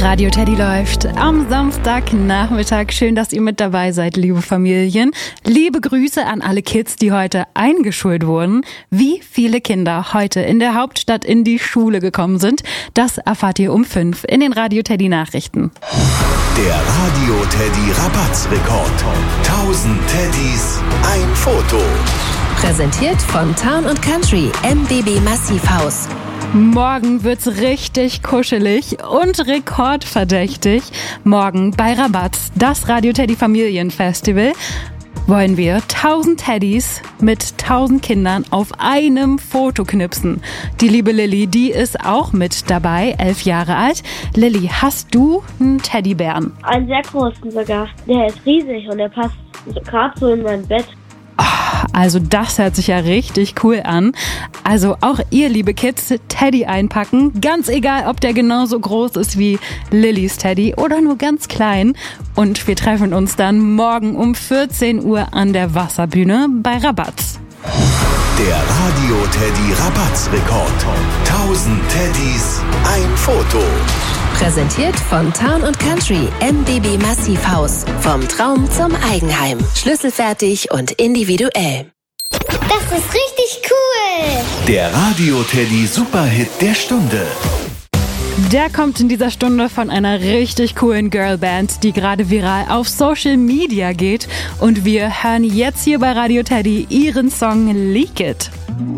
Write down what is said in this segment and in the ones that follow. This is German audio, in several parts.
Radio Teddy läuft am Samstagnachmittag. Schön, dass ihr mit dabei seid, liebe Familien. Liebe Grüße an alle Kids, die heute eingeschult wurden. Wie viele Kinder heute in der Hauptstadt in die Schule gekommen sind, das erfahrt ihr um 5 in den Radio Teddy Nachrichten. Der Radio Teddy Rabattsrekord. 1000 Teddys, ein Foto. Präsentiert von Town & Country, MBB Massivhaus. Morgen wird's richtig kuschelig und rekordverdächtig. Morgen bei Rabatz, das Radio Teddy Familienfestival, wollen wir 1000 Teddys mit 1000 Kindern auf einem Foto knipsen. Die liebe Lilly, die ist auch mit dabei, 11 Jahre alt. Lilly, hast du einen Teddybären? Einen sehr großen sogar. Der ist riesig und der passt gerade so in mein Bett. Also das hört sich ja richtig cool an. Also auch ihr, liebe Kids, Teddy einpacken. Ganz egal, ob der genauso groß ist wie Lillys Teddy oder nur ganz klein. Und wir treffen uns dann morgen um 14 Uhr an der Wasserbühne bei Rabatz. Der Radio Teddy Rabattsrekord. 1000 Teddys, ein Foto. Präsentiert von Town & Country, MBB Massivhaus. Vom Traum zum Eigenheim. Schlüsselfertig und individuell. Das ist richtig cool. Der Radio Teddy Superhit der Stunde. Der kommt in dieser Stunde von einer richtig coolen Girlband, die gerade viral auf Social Media geht. Und wir hören jetzt hier bei Radio Teddy ihren Song Leak It.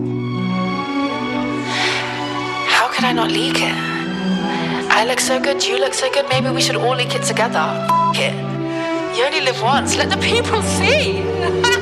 How could I not leak it? I look so good, you look so good, maybe we should all leak it together. F*** it. You only live once, let the people see.